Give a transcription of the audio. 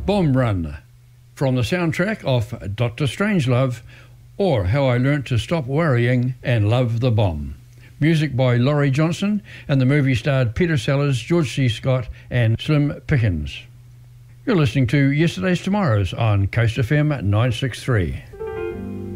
Bomb Run, from the soundtrack of Dr. Strangelove, or How I Learnt to Stop Worrying and Love the Bomb. Music by Laurie Johnson, and the movie starred Peter Sellers, George C. Scott and Slim Pickens. You're listening to Yesterday's Tomorrows on Coast FM 963.